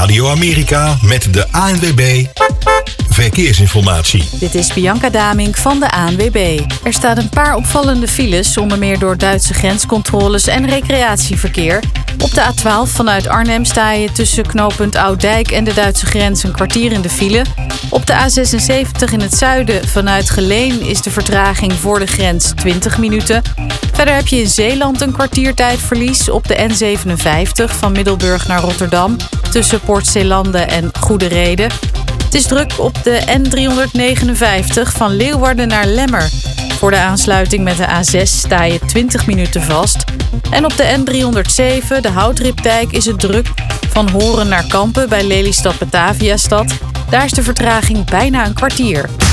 Radio Amerika met de ANWB Verkeersinformatie. Dit is Bianca Damink van de ANWB. Er staan een paar opvallende files, onder meer door Duitse grenscontroles en recreatieverkeer. Op de A12 vanuit Arnhem sta je tussen knooppunt Ouddijk en de Duitse grens een kwartier in de file. Op de A76 in het zuiden vanuit Geleen is de vertraging voor de grens 20 minuten. Verder heb je in Zeeland een kwartiertijdverlies op de N57 van Middelburg naar Rotterdam tussen Poortzeelande en Goede Reden. Het is druk op de N359 van Leeuwarden naar Lemmer. Voor de aansluiting met de A6 sta je 20 minuten vast. En op de N307, de Houtripdijk, is het druk van Horen naar Kampen bij Lelystad Bataviastad. Daar is de vertraging bijna een kwartier.